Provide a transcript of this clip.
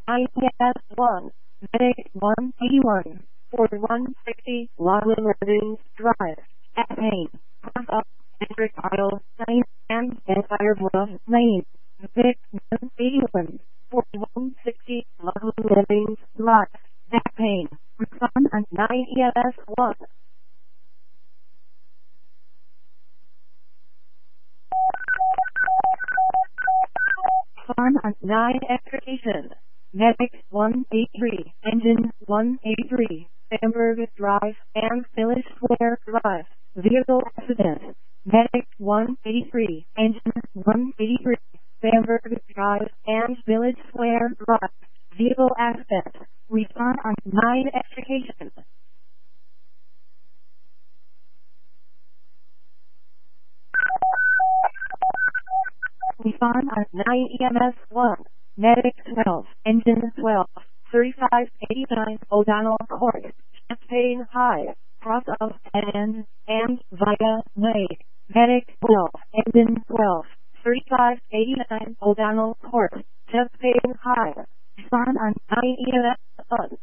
IES-1, Medic 181, 4160 Loveland Ravines Drive, at Maine, Cross up, District Isle, Lane, and Empire Bluff, Lane, Medic 181, 4160 Loveland Ravines Drive, at Maine, respond on IES-1. Farm on 9 Extrication. Medic 183, Engine 183, Bamberg Drive and Village Square Drive, Vehicle Accident. Medic 183, Engine 183, Bamberg Drive and Village Square Drive, Vehicle Accident. Respond on 9 Extrication. Respond on 9 EMS-1. Medic 12, Engine 12, 3589 O'Donnell Court, Champaign High, cross of and via Way. Medic 12, Engine 12, 3589 O'Donnell Court, Champaign High. Respond on 9 EMS-1.